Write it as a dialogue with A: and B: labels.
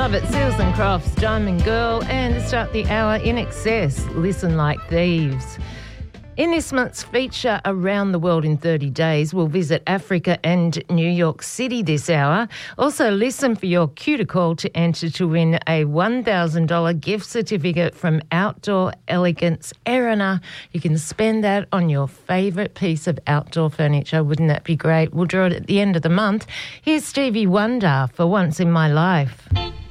A: Love it. Seals and Crofts, Diamond Girl, and to start the hour In Excess, Listen Like Thieves. In this month's feature, Around the World in 30 Days, we'll visit Africa and New York City this hour. Also, listen for your cue to call to enter to win a $1,000 gift certificate from Outdoor Elegance Erina. You can spend that on your favourite piece of outdoor furniture. Wouldn't that be great? We'll draw it at the end of the month. Here's Stevie Wonder for Once in My Life.